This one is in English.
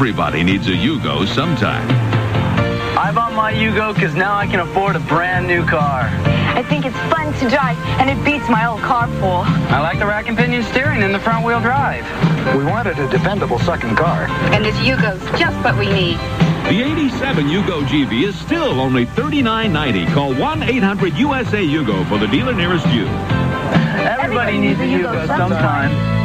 Everybody needs a Yugo sometime. I bought my Yugo because now I can afford a brand new car. I think it's fun to drive, and it beats my old carpool. I like the rack and pinion steering and the front wheel drive. We wanted a dependable second car. And this Yugo's just what we need. The 87 Yugo GV is still only $39.90. Call 1-800-USA-YUGO for the dealer nearest you. Everybody needs a Yugo sometime.